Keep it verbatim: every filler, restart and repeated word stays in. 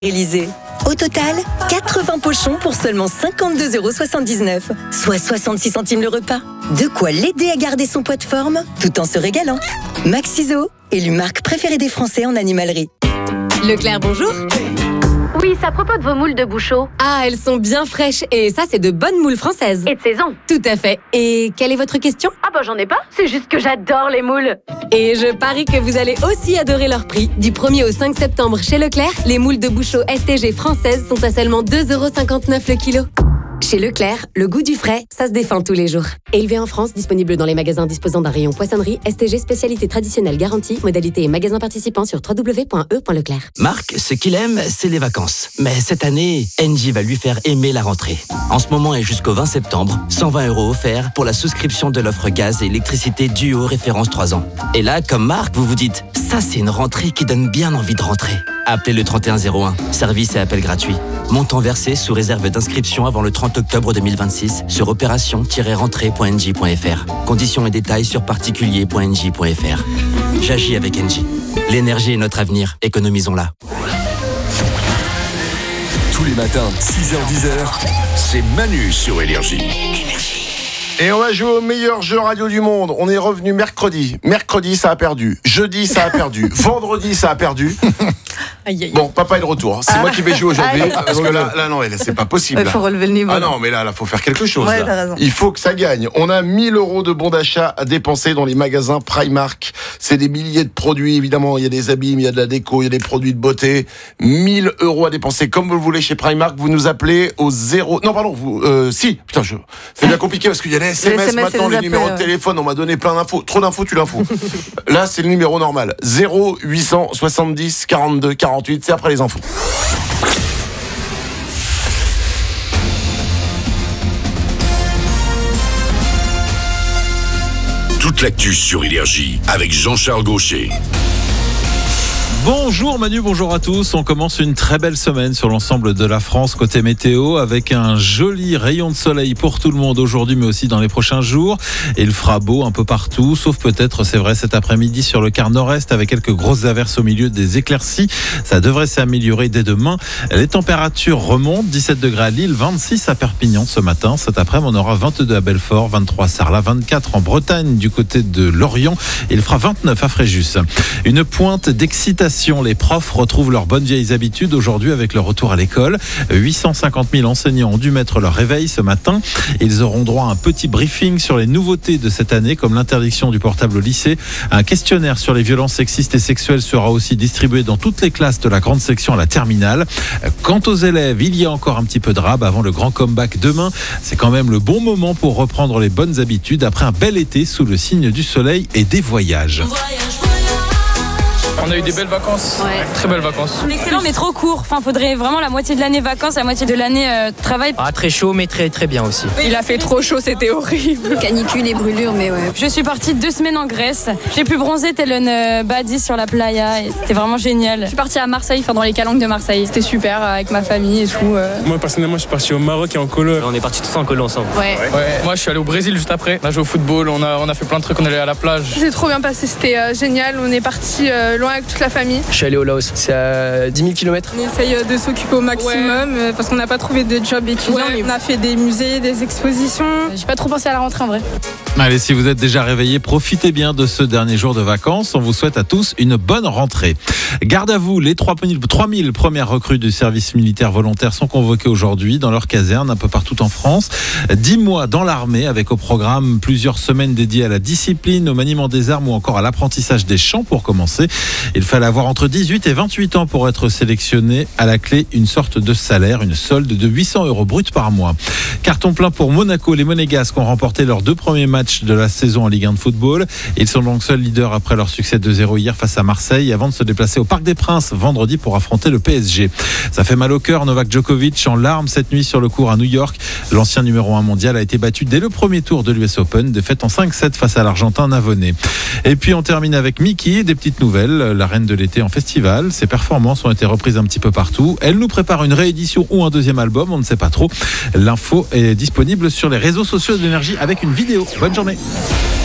Élysée. Au total, quatre-vingts pochons pour seulement cinquante-deux euros soixante-dix-neuf, soit soixante-six centimes le repas. De quoi l'aider à garder son poids de forme, tout en se régalant. Maxiso, élu marque préférée des Français en animalerie. Leclerc, bonjour. Oui, c'est à propos de vos moules de Bouchot. Ah, elles sont bien fraîches et ça, c'est de bonnes moules françaises. Et de saison. Tout à fait. Et quelle est votre question? Ah bah j'en ai pas, c'est juste que j'adore les moules. Et je parie que vous allez aussi adorer leur prix. Du premier au cinq septembre chez Leclerc, les moules de Bouchot S T G françaises sont à seulement deux euros cinquante-neuf le kilo. Chez Leclerc, le goût du frais, ça se défend tous les jours. Élevé en France, disponible dans les magasins disposant d'un rayon poissonnerie, S T G spécialité traditionnelle garantie, modalité et magasins participants sur w w w point e point leclerc. Marc, ce qu'il aime, c'est les vacances. Mais cette année, Engie va lui faire aimer la rentrée. En ce moment et jusqu'au vingt septembre, cent vingt euros offerts pour la souscription de l'offre gaz et électricité Duo référence trois ans. Et là, comme Marc, vous vous dites, ça c'est une rentrée qui donne bien envie de rentrer. Appelez le trente et un zéro un, service et appel gratuit. Montant versé sous réserve d'inscription avant le trente octobre deux mille vingt-six sur opération tiret rentrée point engie point f r. Conditions et détails sur particulier point engie point f r. J'agis avec Engie. L'énergie est notre avenir, économisons-la. Tous les matins, six heures dix heures, c'est Manu sur Énergie. Et on va jouer au meilleur jeu radio du monde. On est revenu mercredi. Mercredi, ça a perdu. Jeudi, ça a perdu. Vendredi, ça a perdu. Aïe, aïe. Bon, papa est de retour. C'est Ah. moi qui vais jouer aujourd'hui. Aïe. Parce que là, là non, là, c'est pas possible. Il là. faut relever le niveau. Ah là. non, mais là, il faut faire quelque chose. Ouais, là. t'as raison. Il faut que ça gagne. On a mille euros de bons d'achat à dépenser dans les magasins Primark. C'est des milliers de produits, évidemment. Il y a des habits, il y a de la déco, il y a des produits de beauté. mille euros à dépenser comme vous le voulez chez Primark. Vous nous appelez au zéro. Non, pardon, vous. Euh, si. Putain, je... c'est bien compliqué parce qu'il y a les S M S, Les S M S maintenant, et les les numéros appels, de téléphone. On m'a donné plein d'infos. Trop d'infos, tu l'info. Là, c'est le numéro normal. zéro huit cent soixante-dix quarante-deux quarante-huit. C'est après les infos. Toute l'actu sur Énergie avec Jean-Charles Gaucher. Bonjour Manu, bonjour à tous. On commence une très belle semaine sur l'ensemble de la France côté météo avec un joli rayon de soleil pour tout le monde aujourd'hui mais aussi dans les prochains jours. Et il fera beau un peu partout, sauf peut-être, c'est vrai, cet après-midi sur le quart nord-est avec quelques grosses averses au milieu des éclaircies. Ça devrait s'améliorer dès demain. Les températures remontent, dix-sept degrés à Lille, vingt-six à Perpignan ce matin. Cet après-midi, on aura vingt-deux à Belfort, vingt-trois à Sarlat, vingt-quatre en Bretagne du côté de Lorient. Et il fera vingt-neuf à Fréjus. Une pointe d'excitation. Les profs retrouvent leurs bonnes vieilles habitudes aujourd'hui avec le retour à l'école. huit cent cinquante mille enseignants ont dû mettre leur réveil ce matin. Ils auront droit à un petit briefing sur les nouveautés de cette année, comme l'interdiction du portable au lycée. Un questionnaire sur les violences sexistes et sexuelles sera aussi distribué dans toutes les classes de la grande section à la terminale. Quant aux élèves, il y a encore un petit peu de rab avant le grand comeback demain. C'est quand même le bon moment pour reprendre les bonnes habitudes après un bel été sous le signe du soleil et des voyages. On a eu des belles vacances, Ouais. très belles vacances. Excellent mais trop court. Enfin, faudrait vraiment la moitié de l'année vacances, la moitié de l'année euh, travail. Ah, très chaud, mais très très bien aussi. Il a fait trop chaud, c'était horrible. Canicule et brûlure, mais ouais. Je suis partie deux semaines en Grèce. J'ai pu bronzer tel une euh, badie sur la playa et c'était vraiment génial. Je suis partie à Marseille, enfin dans les calanques de Marseille. C'était super euh, avec ma famille et tout. euh. Moi personnellement, je suis parti au Maroc et en colo. On est partis tous en colo ensemble. Ouais. Ouais. Moi, je suis allé au Brésil juste après. On a joué au football, on a, on a fait plein de trucs, on est allé à la plage. C'est trop bien passé, c'était euh, génial. On est parti euh, loin avec toute la famille. Je suis allé au Laos, c'est à dix mille kilomètres. On essaye de s'occuper au maximum euh, parce qu'on n'a pas trouvé de job étudiant. Ouais. On a fait des musées, des expositions. J'ai pas trop pensé à la rentrée en vrai. Allez, si vous êtes déjà réveillés, profitez bien de ce dernier jour de vacances. On vous souhaite à tous une bonne rentrée. Garde à vous, les trois mille premières recrues du service militaire volontaire sont convoquées aujourd'hui dans leur caserne un peu partout en France. dix mois dans l'armée avec au programme plusieurs semaines dédiées à la discipline, au maniement des armes ou encore à l'apprentissage des chants pour commencer. Il fallait avoir entre dix-huit et vingt-huit ans pour être sélectionné. À la clé, une sorte de salaire, une solde de huit cents euros bruts par mois. Carton plein pour Monaco. Les Monégasques ont remporté leurs deux premiers matchs de la saison en Ligue un de football. Ils sont donc seuls leaders après leur succès deux zéro hier face à Marseille avant de se déplacer au Parc des Princes vendredi pour affronter le P S G. Ça fait mal au cœur. Novak Djokovic en larmes cette nuit sur le court à New York. L'ancien numéro un mondial a été battu dès le premier tour de l'U S Open, défaite en cinq sept face à l'Argentin Navone. Et puis on termine avec Miki, des petites nouvelles. La reine de l'été en festival. Ses performances ont été reprises un petit peu partout. Elle nous prépare une réédition ou un deuxième album, on ne sait pas trop. L'info est disponible sur les réseaux sociaux de l'Énergie avec une vidéo. Bonne journée.